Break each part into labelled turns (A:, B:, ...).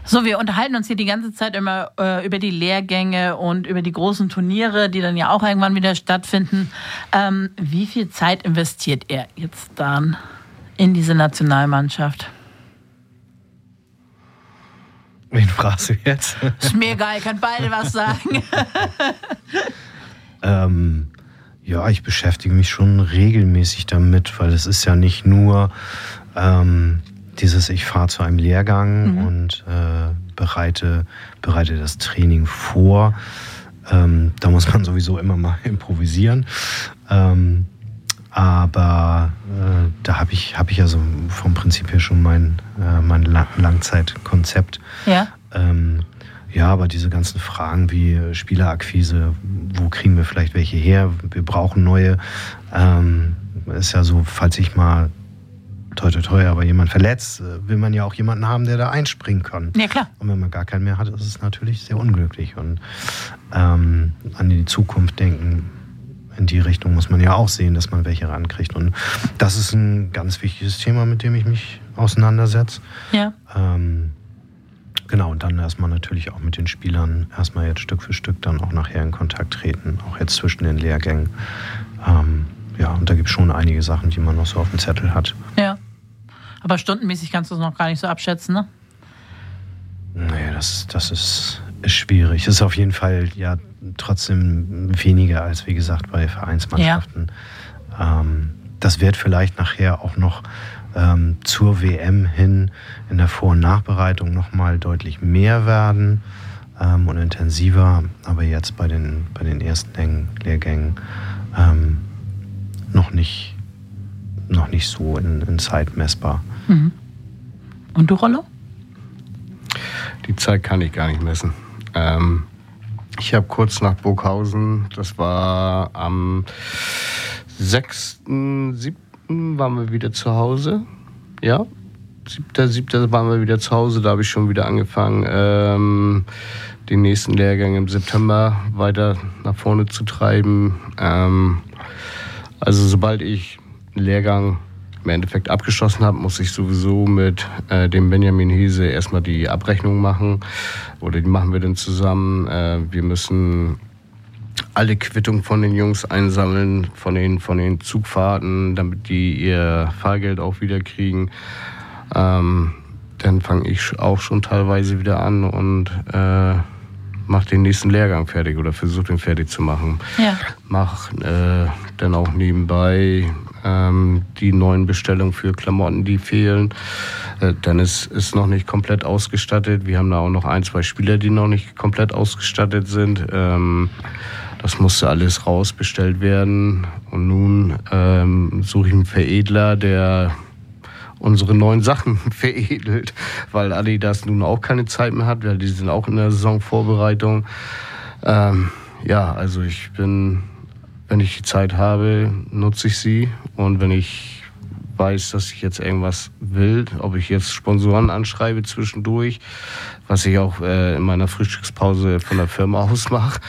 A: So, wir unterhalten uns hier die ganze Zeit immer über die Lehrgänge und über die großen Turniere, die dann ja auch irgendwann wieder stattfinden. Wie viel Zeit investiert er jetzt dann in diese Nationalmannschaft?
B: Wen fragst du jetzt?
A: Ist mir egal, ihr könnt beide was sagen.
B: Ja, ich beschäftige mich schon regelmäßig damit, weil es ist ja nicht nur ich fahre zu einem Lehrgang und bereite das Training vor. Da muss man sowieso immer mal improvisieren. Aber da habe ich also vom Prinzip her schon mein Langzeitkonzept.
A: Ja.
B: Ja, aber diese ganzen Fragen wie Spielerakquise, wo kriegen wir vielleicht welche her? Wir brauchen neue. Ist ja so, falls sich mal toi, aber jemand verletzt, will man ja auch jemanden haben, der da einspringen kann.
A: Ja, klar.
B: Und wenn man gar keinen mehr hat, ist es natürlich sehr unglücklich. Und an die Zukunft denken, in die Richtung muss man ja auch sehen, dass man welche rankriegt. Und das ist ein ganz wichtiges Thema, mit dem ich mich auseinandersetze.
A: Ja.
B: Genau, und dann erstmal natürlich auch mit den Spielern erstmal jetzt Stück für Stück dann auch nachher in Kontakt treten, auch jetzt zwischen den Lehrgängen. Ja, und da gibt es schon einige Sachen, die man noch so auf dem Zettel hat.
A: Ja. Aber stundenmäßig kannst du es noch gar nicht so abschätzen, ne?
B: Nee, das ist schwierig. Es ist auf jeden Fall ja trotzdem weniger als, wie gesagt, bei Vereinsmannschaften. Ja. Das wird vielleicht nachher auch noch zur WM hin in der Vor- und Nachbereitung nochmal deutlich mehr werden und intensiver. Aber jetzt bei den ersten Lehrgängen noch nicht so in Zeit messbar.
A: Mhm. Und du, Rollo?
C: Die Zeit kann ich gar nicht messen. Ich habe kurz nach Burghausen, das war am 6.7. waren wir wieder zu Hause. Ja, 7.7. waren wir wieder zu Hause. Da habe ich schon wieder angefangen, den nächsten Lehrgang im September weiter nach vorne zu treiben. Also sobald ich einen Lehrgang im Endeffekt abgeschlossen habe, muss ich sowieso mit dem Benjamin Hese erstmal die Abrechnung machen. Oder die machen wir dann zusammen. Wir müssen alle Quittungen von den Jungs einsammeln, von den Zugfahrten, damit die ihr Fahrgeld auch wieder kriegen. Dann fange ich auch schon teilweise wieder an und mache den nächsten Lehrgang fertig oder versuche den fertig zu machen.
A: Ja.
C: Mach dann auch nebenbei die neuen Bestellungen für Klamotten, die fehlen. Dann ist noch nicht komplett ausgestattet. Wir haben da auch noch 1-2 Spieler, die noch nicht komplett ausgestattet sind. Das musste alles rausbestellt werden. Und nun suche ich einen Veredler, der unsere neuen Sachen veredelt, weil Adidas nun auch keine Zeit mehr hat, weil die sind auch in der Saisonvorbereitung. Ja, also wenn ich die Zeit habe, nutze ich sie. Und wenn ich weiß, dass ich jetzt irgendwas will, ob ich jetzt Sponsoren anschreibe zwischendurch, was ich auch in meiner Frühstückspause von der Firma aus mache.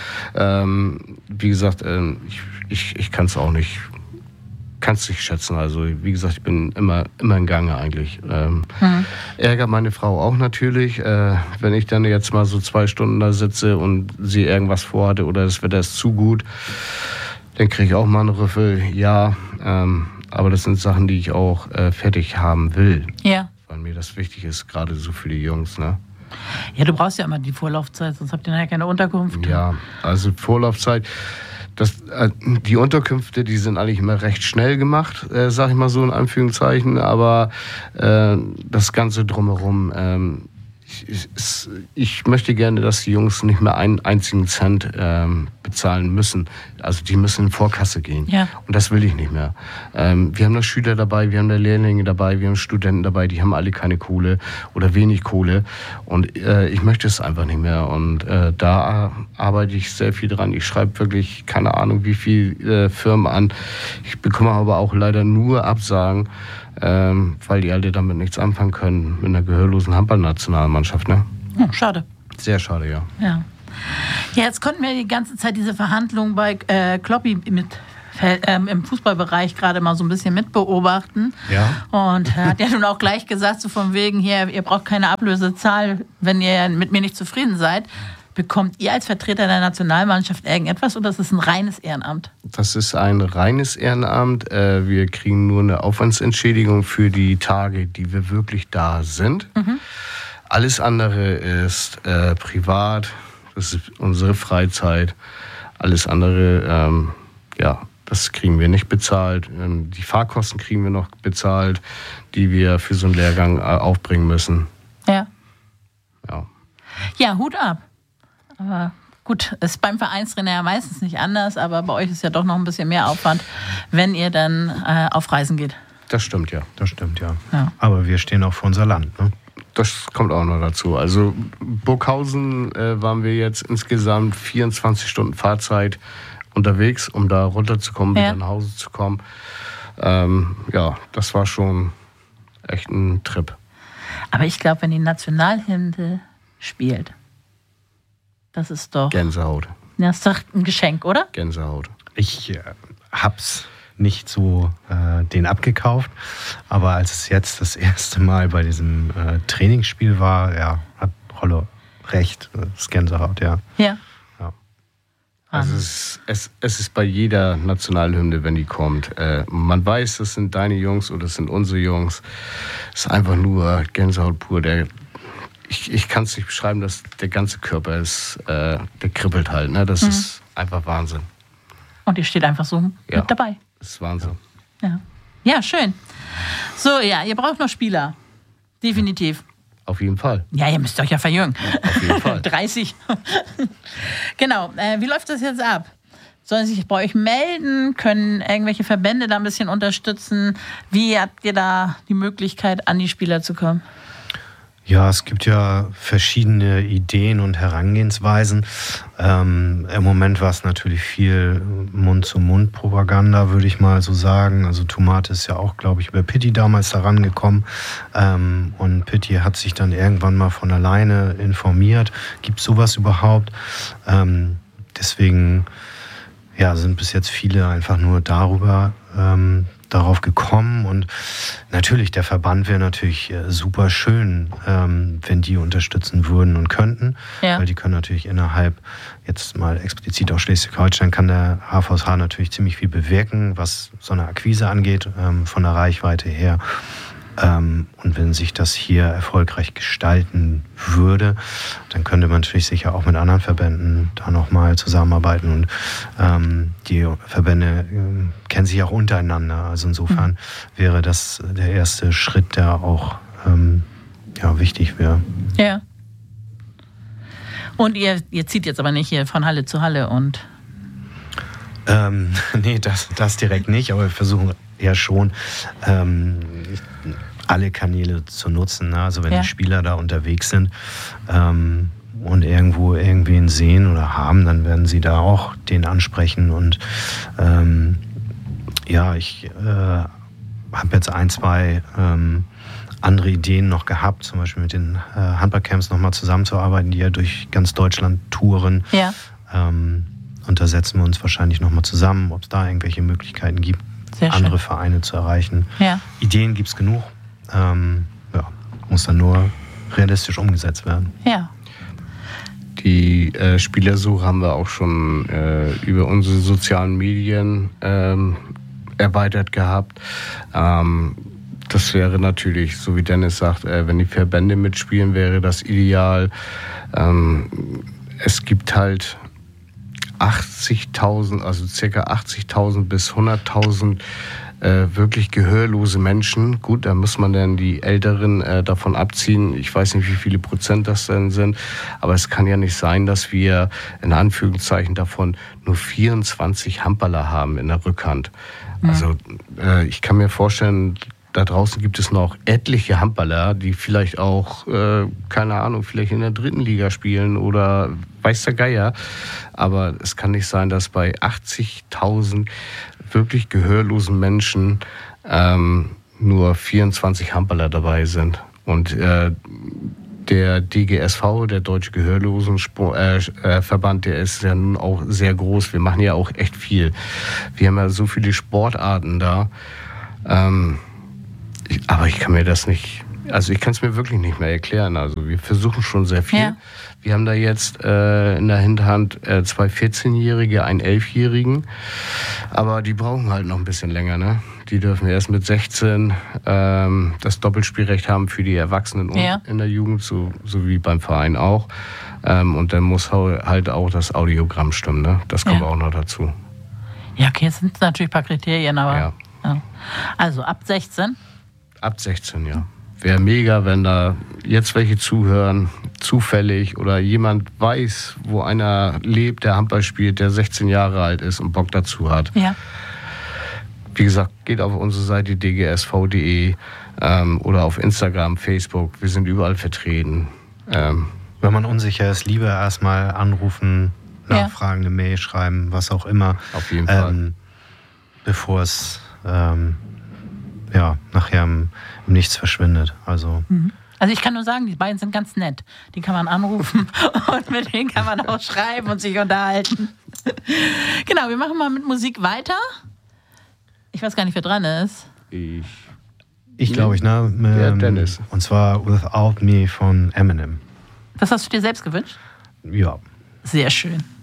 C: Wie gesagt, ich kann es auch nicht, nicht schätzen. Also wie gesagt, ich bin immer in Gange eigentlich. Ärgert meine Frau auch natürlich, wenn ich dann jetzt mal so 2 Stunden da sitze und sie irgendwas vorhatte oder das Wetter ist zu gut, dann kriege ich auch mal einen Rüffel. Ja, aber das sind Sachen, die ich auch fertig haben will.
A: Ja.
C: Weil mir das wichtig ist, gerade so für die Jungs, ne?
A: Ja, du brauchst ja immer die Vorlaufzeit, sonst habt ihr nachher keine Unterkunft.
C: Ja, also Vorlaufzeit. Die Unterkünfte, die sind eigentlich immer recht schnell gemacht, sag ich mal so in Anführungszeichen, aber das Ganze drumherum, ich möchte gerne, dass die Jungs nicht mehr einen einzigen Cent bezahlen müssen. Also die müssen in Vorkasse gehen.
A: Ja.
C: Und das will ich nicht mehr. Wir haben da Schüler dabei, wir haben da Lehrlinge dabei, wir haben Studenten dabei, die haben alle keine Kohle oder wenig Kohle. Und ich möchte es einfach nicht mehr. Und da arbeite ich sehr viel dran. Ich schreibe wirklich keine Ahnung wie viele Firmen an. Ich bekomme aber auch leider nur Absagen, weil die alle damit nichts anfangen können mit einer gehörlosen Handballnationalmannschaft, ne?
A: Hm, schade.
C: Sehr schade, ja.
A: Ja. Ja, jetzt konnten wir die ganze Zeit diese Verhandlungen bei Kloppi mit im Fußballbereich gerade mal so ein bisschen mitbeobachten.
B: Ja.
A: Und er hat ja nun auch gleich gesagt, so von wegen hier, ihr braucht keine Ablösezahl, wenn ihr mit mir nicht zufrieden seid. Bekommt ihr als Vertreter der Nationalmannschaft irgendetwas oder ist es ein reines Ehrenamt?
C: Das ist ein reines Ehrenamt. Wir kriegen nur eine Aufwandsentschädigung für die Tage, die wir wirklich da sind. Mhm. Alles andere ist privat, das ist unsere Freizeit. Alles andere, das kriegen wir nicht bezahlt. Die Fahrkosten kriegen wir noch bezahlt, die wir für so einen Lehrgang aufbringen müssen.
A: Ja.
C: Ja,
A: Hut ab. Aber gut, ist beim Vereinstrainer ja meistens nicht anders, aber bei euch ist ja doch noch ein bisschen mehr Aufwand, wenn ihr dann auf Reisen geht.
C: Das stimmt, ja.
B: Ja. Aber wir stehen auch für unser Land, ne?
C: Das kommt auch noch dazu. Also Burghausen waren wir jetzt insgesamt 24 Stunden Fahrzeit unterwegs, um da runterzukommen, wieder nach Hause zu kommen. Das war schon echt ein Trip.
A: Aber ich glaube, wenn die Nationalhymne spielt, das ist doch...
C: Gänsehaut.
A: Das ist doch ein Geschenk, oder?
C: Gänsehaut.
B: Ich hab's nicht so den abgekauft, aber als es jetzt das erste Mal bei diesem Trainingsspiel war, hat Rollo recht, das Gänsehaut, ja.
C: Also es ist bei jeder Nationalhymne, wenn die kommt. Man weiß, das sind deine Jungs oder das sind unsere Jungs. Es ist einfach nur Gänsehaut pur. Ich kann es nicht beschreiben, dass der ganze Körper ist, der kribbelt halt. Ne? Das ist einfach Wahnsinn.
A: Und ihr steht einfach so mit dabei.
C: Das ist Wahnsinn.
A: Ja, schön. So, ihr braucht noch Spieler. Definitiv.
C: Auf jeden Fall.
A: Ja, ihr müsst euch ja verjüngen.
C: Auf jeden Fall.
A: 30. Genau. Wie läuft das jetzt ab? Sollen sie sich bei euch melden? Können irgendwelche Verbände da ein bisschen unterstützen? Wie habt ihr da die Möglichkeit, an die Spieler zu kommen?
B: Ja, es gibt ja verschiedene Ideen und Herangehensweisen. Im Moment war es natürlich viel Mund-zu-Mund-Propaganda, würde ich mal so sagen. Also Tomate ist ja auch, glaube ich, über Pitti damals da rangekommen. Und Pitti hat sich dann irgendwann mal von alleine informiert. Gibt es sowas überhaupt? Deswegen sind bis jetzt viele einfach nur darauf gekommen und natürlich, der Verband wäre natürlich super schön, wenn die unterstützen würden und könnten, weil die können natürlich innerhalb, jetzt mal explizit auch Schleswig-Holstein, kann der HVSH natürlich ziemlich viel bewirken, was so eine Akquise angeht, von der Reichweite her. Und wenn sich das hier erfolgreich gestalten würde, dann könnte man natürlich sicher auch mit anderen Verbänden da nochmal zusammenarbeiten. Und die Verbände kennen sich auch untereinander. Also insofern wäre das der erste Schritt, der auch wichtig wäre.
A: Ja. Und ihr zieht jetzt aber nicht hier von Halle zu Halle und...
B: Nee, das direkt nicht, aber wir versuchen ja schon... alle Kanäle zu nutzen. Ne? Also wenn die Spieler da unterwegs sind und irgendwo irgendwen sehen oder haben, dann werden sie da auch den ansprechen. Und ich habe jetzt 1, 2 andere Ideen noch gehabt, zum Beispiel mit den Handballcamps nochmal zusammenzuarbeiten, die ja durch ganz Deutschland touren. Ja. Und da setzen wir uns wahrscheinlich nochmal zusammen, ob es da irgendwelche Möglichkeiten gibt, andere Vereine zu erreichen. Ja. Ideen gibt es genug. Muss dann nur realistisch umgesetzt werden.
A: Ja.
C: Die Spielersuche haben wir auch schon über unsere sozialen Medien erweitert gehabt. Das wäre natürlich, so wie Dennis sagt, wenn die Verbände mitspielen, wäre das ideal. Es gibt halt 80.000, also ca. 80.000 bis 100.000 wirklich gehörlose Menschen. Gut, da muss man dann die Älteren davon abziehen. Ich weiß nicht, wie viele Prozent das denn sind, aber es kann ja nicht sein, dass wir in Anführungszeichen davon nur 24 Handballer haben in der Rückhand. Mhm. Also ich kann mir vorstellen, da draußen gibt es noch etliche Handballer, die vielleicht auch, keine Ahnung, vielleicht in der 3. Liga spielen oder weiß der Geier. Aber es kann nicht sein, dass bei 80.000 wirklich gehörlosen Menschen nur 24 Handballer dabei sind. Und der DGSV, der Deutsche Gehörlosenverband, der ist ja nun auch sehr groß. Wir machen ja auch echt viel. Wir haben ja so viele Sportarten da. Aber ich kann mir das nicht, also ich kann es mir wirklich nicht mehr erklären. Also wir versuchen schon sehr viel. Ja. Wir haben da jetzt in der Hinterhand 2 14-Jährige, einen 11-Jährigen. Aber die brauchen halt noch ein bisschen länger, ne? Die dürfen erst mit 16 das Doppelspielrecht haben für die Erwachsenen und in der Jugend, so wie beim Verein auch. Und dann muss halt auch das Audiogramm stimmen, ne? Das kommt auch noch dazu.
A: Ja, okay, es sind natürlich ein paar Kriterien, aber... Ja. Also ab 16?
C: Ab 16, ja. Wäre mega, wenn da jetzt welche zuhören, zufällig, oder jemand weiß, wo einer lebt, der Handball spielt, der 16 Jahre alt ist und Bock dazu hat.
A: Ja.
C: Wie gesagt, geht auf unsere Seite dgsv.de oder auf Instagram, Facebook. Wir sind überall vertreten.
B: Wenn man unsicher ist, lieber erstmal anrufen, nachfragen, eine Mail schreiben, was auch immer.
C: Auf jeden Fall.
B: Bevor es nachher im Nichts verschwindet. Also
A: ich kann nur sagen, die beiden sind ganz nett. Die kann man anrufen und mit denen kann man auch schreiben und sich unterhalten. Genau, wir machen mal mit Musik weiter. Ich weiß gar nicht, wer dran ist.
B: Ich glaube,
C: Dennis.
B: Und zwar Without Me von Eminem.
A: Das hast du dir selbst gewünscht?
B: Ja.
A: Sehr schön.